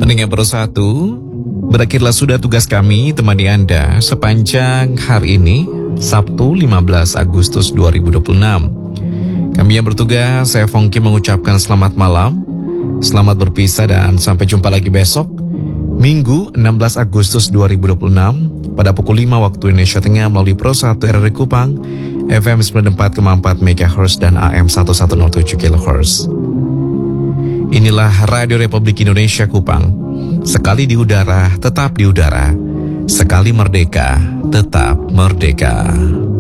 Pendengar Bersatu, berakhirlah sudah tugas kami temani Anda sepanjang hari ini, Sabtu 15 Agustus 2026. Kami yang bertugas, saya Fongki mengucapkan selamat malam, selamat berpisah dan sampai jumpa lagi besok, Minggu 16 Agustus 2026 pada pukul 5 waktu Indonesia Tengah melalui Pro 1 RRI Kupang, FM 94,4 MHz dan AM 1107 kHz. Inilah Radio Republik Indonesia Kupang. Sekali di udara, tetap di udara. Sekali merdeka, tetap merdeka.